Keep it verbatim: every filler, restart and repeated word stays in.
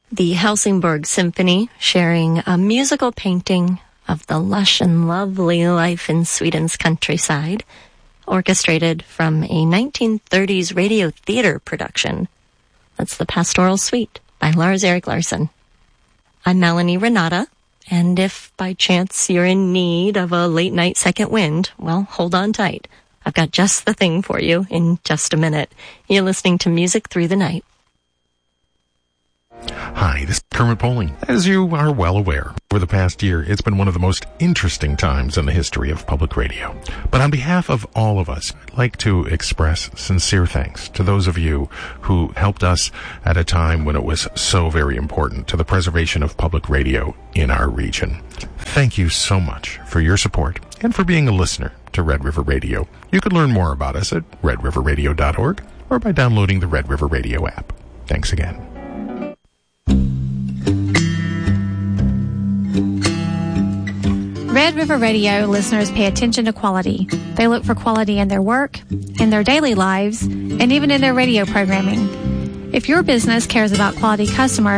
The Helsingborg Symphony sharing a musical painting of the lush and lovely life in Sweden's countryside, orchestrated from a nineteen thirties radio theater production. That's the Pastoral Suite by Lars-Erik Larsson. I'm Melanie Renata, and if by chance you're in need of a late-night second wind, well, hold on tight. I've got just the thing for you in just a minute. You're listening to Music Through the Night. Hi, this is Kermit Poling. As you are well aware, over the past year, it's been one of the most interesting times in the history of public radio. But on behalf of all of us, I'd like to express sincere thanks to those of you who helped us at a time when it was so very important to the preservation of public radio in our region. Thank you so much for your support and for being a listener to Red River Radio. You can learn more about us at red river radio dot org or by downloading the Red River Radio app. Thanks again. Red River Radio listeners pay attention to quality. They look for quality in their work, in their daily lives, and even in their radio programming. If your business cares about quality customer